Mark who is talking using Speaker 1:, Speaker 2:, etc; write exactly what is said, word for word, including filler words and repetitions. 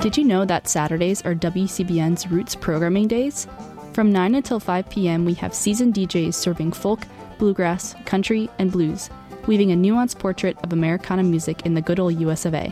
Speaker 1: Did you know that Saturdays are W C B N's Roots programming days? From nine until five p.m., we have seasoned D Js serving folk, bluegrass, country, and blues, weaving a nuanced portrait of Americana music in the good old U S of A.